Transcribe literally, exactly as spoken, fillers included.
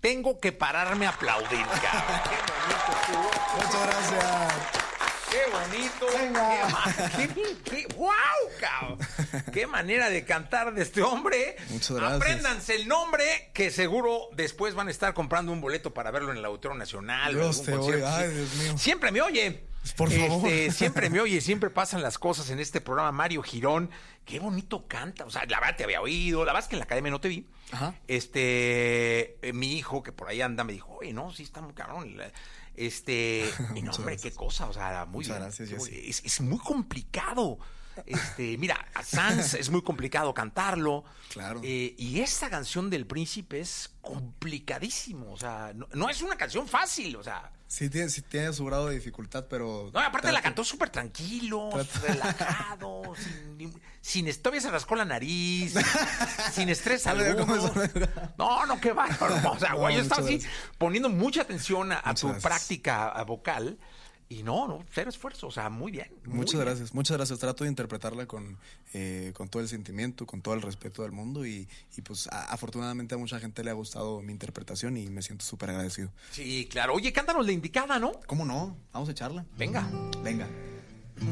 tengo que pararme a aplaudir, cabrón. Qué bonito estuvo. Muchas gracias. Qué bonito. Venga. Qué, qué, qué, wow, cabrón. Qué manera de cantar de este hombre. Muchas gracias. Apréndanse el nombre, que seguro después van a estar comprando un boleto para verlo en el Auditorio Nacional. o en Dios algún te concierto. oiga. Ay, Dios mío. Siempre me oye. Por favor. Este, siempre me oye, siempre pasan las cosas en este programa. Mario Girón, qué bonito canta. O sea, la verdad te había oído. La verdad es que en la academia no te vi. Ajá. Este, eh, mi hijo, que por ahí anda, me dijo, oye, no, sí está muy cabrón. Este, y no, hombre, qué cosa. O sea, muy Muchas bien. gracias, Qué- Jessy. es, es muy complicado. Este, mira, a Sanz es muy complicado cantarlo. Claro. Eh, y esta canción del Príncipe es complicadísimo. O sea, no, no es una canción fácil. O sea, Sí tiene, sí tiene su grado de dificultad, pero... no, aparte la trato- cantó súper tranquilo, Trato- relajado, sin, ni- sin est- todavía se rascó la nariz, sin estrés A ver, ¿cómo alguno. es? No, no, qué bárbaro. O sea, No, güey, yo estaba muchas así gracias. poniendo mucha atención a, a Muchas tu gracias. práctica a vocal. Y no, no, cero esfuerzo, o sea, muy bien. muy Muchas bien. gracias, muchas gracias. Trato de interpretarla con, eh, con todo el sentimiento, con todo el respeto del mundo y, y pues a- afortunadamente a mucha gente le ha gustado mi interpretación y me siento súper agradecido. Sí, claro. Oye, cántanos la indicada, ¿no? ¿Cómo no? Vamos a echarla. Venga. Venga.